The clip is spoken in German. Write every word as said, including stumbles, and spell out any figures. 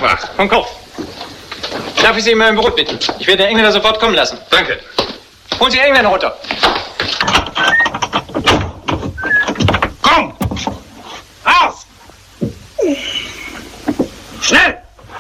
Nachbar. Vom Kopf. Darf ich Sie in mein Büro bitten? Ich werde den Engländer sofort kommen lassen. Danke. Holen Sie den Engländer runter.